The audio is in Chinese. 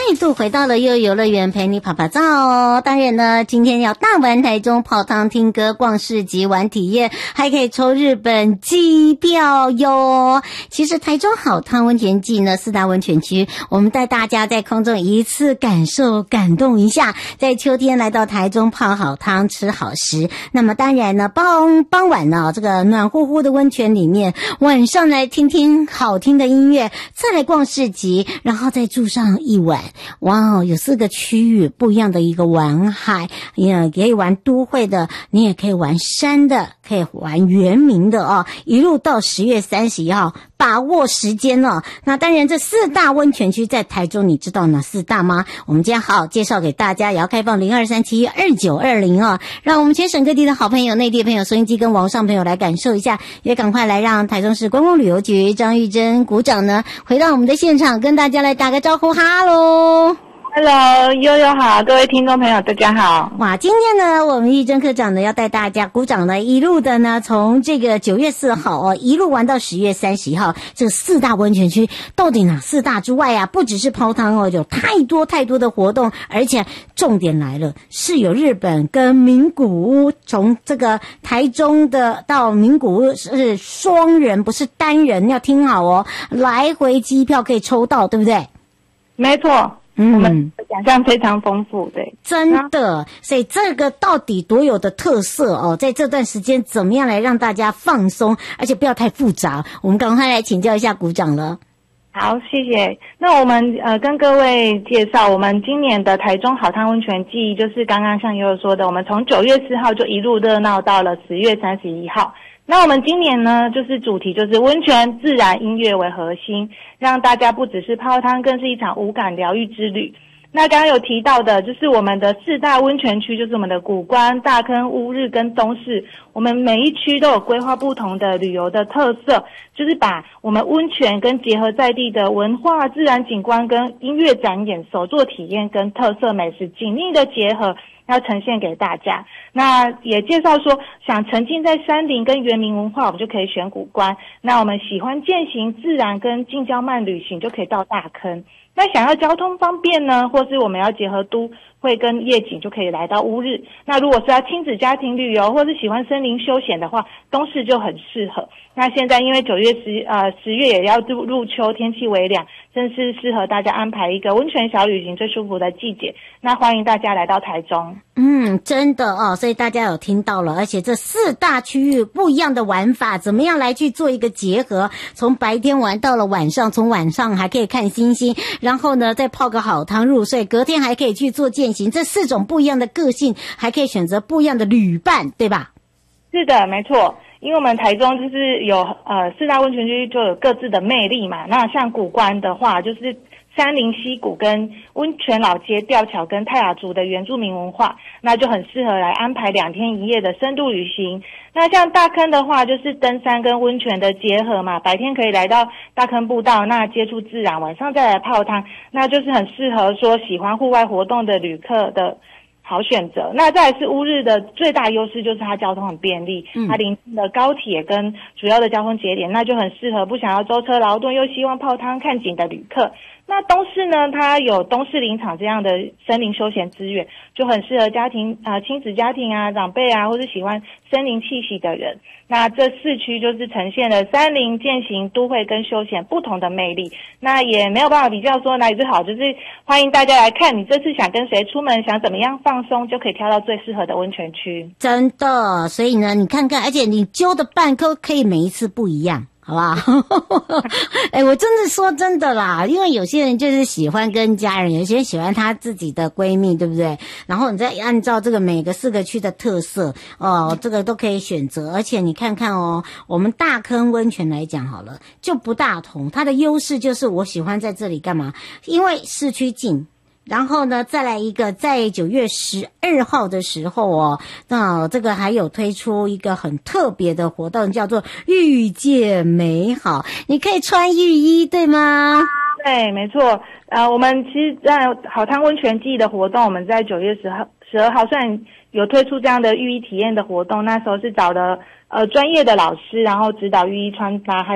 度回到了悠游乐园陪你跑跑照哦。当然呢，今天要大玩台中泡汤听歌逛市集玩体验，还可以抽日本机票哟。其实台中好汤温泉季呢，4大温泉区，我们带大家在空中一次感受感动一下，在秋天来到台中泡好汤吃好食。那么当然呢，傍晚呢，这个暖乎乎的温泉里面，晚上来听听好听的音乐，再来逛市集，然后再住上一晚。哇，有4个区域不一样的一个玩海，也可以玩都会的，你也可以玩山的，可以玩原民的哦，一路到10月31号，把握时间哦。那当然这4大温泉区在台中，你知道哪4大吗？我们今天好好介绍给大家，也要开放02372920哦，让我们全省各地的好朋友、内地朋友、收音机跟网上朋友来感受一下，也赶快来让台中市观光旅游局张玉珍股长呢回到我们的现场，跟大家来打个招呼，哈喽。 Hello， 悠悠好，各位听众朋友大家好。 哇，今天呢，我们玉珍科长呢要带大家鼓掌呢，一路的呢，从这个9月4号哦，一路玩到10月31号，这4大温泉区到底哪4大之外啊，不只是泡汤哦，有太多的活动，而且重点来了，是有日本跟名古屋，从这个台中的到名古屋是双人，不是单人，要听好哦，来回机票可以抽到，对不对？ 没错。我们的奖项非常丰富，对， 真的，所以这个到底多有的特色哦，在这段时间怎么样来让大家放松，而且不要太复杂，我们赶快来请教一下股长了。 好，谢谢。那我们跟各位介绍，我们今年的台中好汤温泉季，就是刚刚像悠悠说的，我们从9月4号就一路热闹到了10月31号。那我们今年呢，就是主题就是温泉、自然、音乐为核心，让大家不只是泡汤，更是一场无感疗愈之旅。那刚刚有提到的，就是我们的4大温泉区，就是我们的谷关、大坑、乌日跟东势，我们每一区都有规划不同的旅游的特色，就是把我们温泉跟结合在地的文化、自然景观跟音乐展演、手作体验跟特色美食紧密的结合，要呈现给大家。那也介绍说，想沉浸在山林跟原民文化，我们就可以选谷关。那我们喜欢践行自然跟近郊慢旅行，就可以到大坑。那想要交通方便呢，或是我们要结合都会跟夜景，就可以来到乌日。那如果是要亲子家庭旅游，或是喜欢森林休闲的话，东势就很适合。那现在因为10月也要入秋，天气微凉，真是适合大家安排一个温泉小旅行最舒服的季节。那欢迎大家来到台中。 真的哦，所以大家有听到了，而且这4大区域不一样的玩法，怎么样来去做一个结合？从白天玩到了晚上，从晚上还可以看星星，然后呢再泡个好汤入睡，隔天还可以去做健行，这4种不一样的个性，还可以选择不一样的旅伴，对吧？ 是的，没错。因为我们台中就是有4大温泉区就有各自的魅力嘛。那像谷关的话，就是山林溪谷跟温泉老街、吊桥跟泰雅族的原住民文化，那就很适合来安排2天1夜的深度旅行。那像大坑的话，就是登山跟温泉的结合嘛，白天可以来到大坑步道，那接触自然，晚上再来泡汤，那就是很适合说喜欢户外活动的旅客的好选择。那再来是乌日的最大优势就是它交通很便利，它临近的高铁跟主要的交通节点，那就很适合不想要舟车劳顿又希望泡汤看景的旅客。那东势呢，它有东势林场这样的森林休闲资源，就很适合家庭亲子家庭啊、长辈啊，或是喜欢森林气息的人。那这4区就是呈现了山林、健行、都会跟休闲不同的魅力。那也没有办法比较说哪里最好，就是欢迎大家来看，你这次想跟谁出门，想怎么样放松，就可以挑到最适合的温泉区。 真的，所以呢，你看看，而且你揪的伴可以每一次不一样。好不好？我真的说真的啦，因为有些人就是喜欢跟家人，有些人喜欢他自己的闺蜜，对不对？然后你再按照这个每个4个区的特色哦，这个都可以选择。而且你看看哦，我们大坑温泉来讲好了，就不大同，它的优势就是我喜欢在这里干嘛？因为市区近。然后呢，再来一个，在9月12号的时候哦，那这个还有推出一个很特别的活动，叫做遇见美好。你可以穿浴衣，对吗？ 对，没错。我们其实在好汤温泉季的活动，我们在9月12号虽然有推出这样的浴衣体验的活动，那时候是找的专业的老师，然后指导浴衣穿搭，还